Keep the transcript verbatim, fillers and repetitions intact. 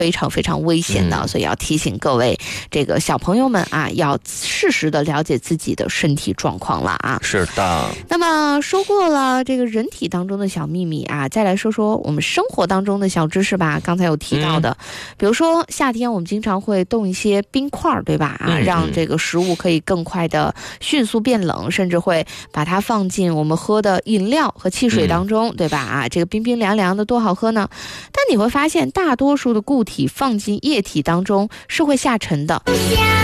非常非常危险的、嗯、所以要提醒各位这个小朋友们啊，要适时的了解自己的身体状况了啊。 是的。 那么说过了这个人体当中的小秘密啊，再来说说我们生活当中的小知识吧。刚才有提到的、嗯、比如说夏天我们经常会冻一些冰块，对吧？啊，让这个食物可以更快的迅速变冷，甚至会把它放进我们喝的饮料和汽水当中、嗯、对吧？啊，这个冰冰凉凉的多好喝呢。但你会发现大多数的固体放进液体当中是会下沉的。